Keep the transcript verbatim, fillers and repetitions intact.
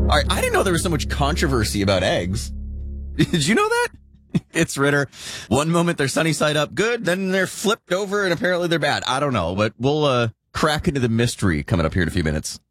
right, I didn't know there was so much controversy about eggs. Did you know that? It's Ritter. One moment they're sunny side up good, then they're flipped over and apparently they're bad. I don't know, but we'll uh, crack into the mystery coming up here in a few minutes.